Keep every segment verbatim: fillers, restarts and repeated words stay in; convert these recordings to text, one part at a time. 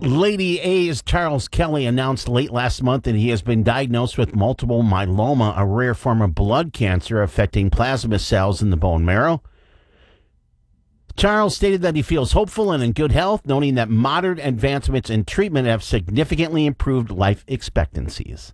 Lady A's Charles Kelly announced late last month that he has been diagnosed with multiple myeloma, a rare form of blood cancer affecting plasma cells in the bone marrow. Charles stated that he feels hopeful and in good health, noting that modern advancements in treatment have significantly improved life expectancies.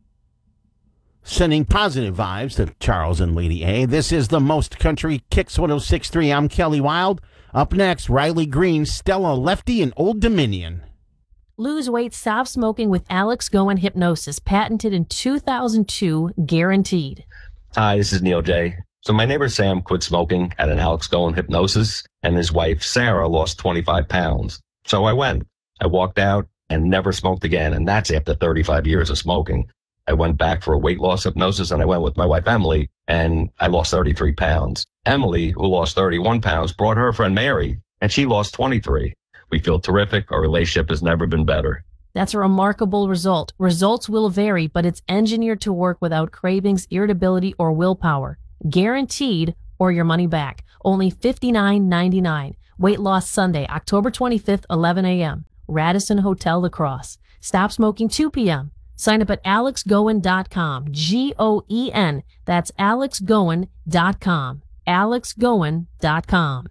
Sending positive vibes to Charles and Lady A. This is the Most Country Kicks one oh six point three. I'm Kelly Wild. Up next, Riley Green, Stella Lefty, and Old Dominion. Lose weight, stop smoking with Alex Goen Hypnosis, patented in two thousand two, guaranteed. Hi, this is Neil J. So my neighbor Sam quit smoking at an Alex Goen Hypnosis, and his wife Sarah lost twenty-five pounds. So I went. I walked out and never smoked again, and that's after thirty-five years of smoking. I went back for a weight loss hypnosis, and I went with my wife Emily, and I lost thirty-three pounds. Emily, who lost thirty-one pounds, brought her friend Mary, and she lost twenty-three. We feel terrific. Our relationship has never been better. That's a remarkable result. Results will vary, but it's engineered to work without cravings, irritability, or willpower. Guaranteed, or your money back. Only fifty-nine ninety-nine. Weight Loss Sunday, October twenty-fifth, eleven a.m. Radisson Hotel La Crosse. Stop smoking two p.m. Sign up at alex goen dot com. G O E N. That's alex goen dot com. alex goen dot com.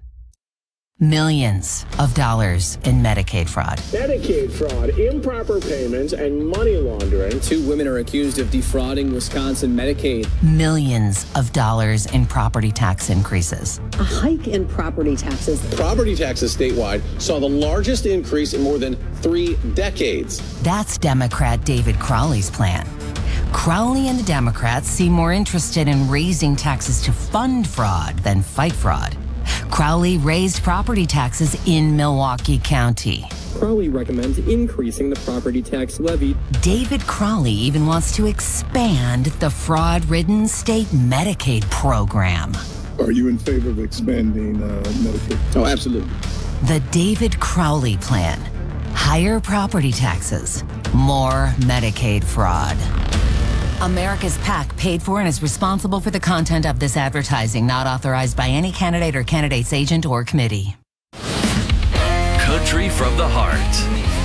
Millions of dollars in Medicaid fraud. Medicaid fraud, improper payments, and money laundering. Two women are accused of defrauding Wisconsin Medicaid. Millions of dollars in property tax increases. A hike in property taxes. Property taxes statewide saw the largest increase in more than three decades. That's Democrat David Crowley's plan. Crowley and the Democrats seem more interested in raising taxes to fund fraud than fight fraud. Crowley raised property taxes in Milwaukee County. Crowley recommends increasing the property tax levy. David Crowley even wants to expand the fraud-ridden state Medicaid program. Are you in favor of expanding uh, Medicaid? Oh, absolutely. The David Crowley plan. Higher property taxes, more Medicaid fraud. America's PAC paid for and is responsible for the content of this advertising, not authorized by any candidate or candidate's agent or committee. Country from the Heart.